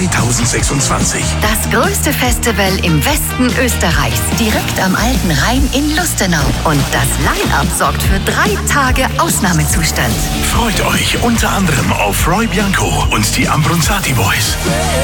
2026. Das größte Festival im Westen Österreichs, direkt am Alten Rhein in Lustenau. Und das Line-Up sorgt für 3 Tage Ausnahmezustand. Freut euch unter anderem auf Roy Bianco und die Ambronzati Boys.